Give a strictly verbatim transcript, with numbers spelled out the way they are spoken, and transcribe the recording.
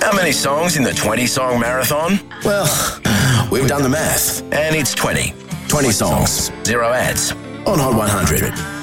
How many songs in the twenty-song marathon? Well, we've done the math. And it's twenty. twenty songs. Zero ads. On Hot one hundred.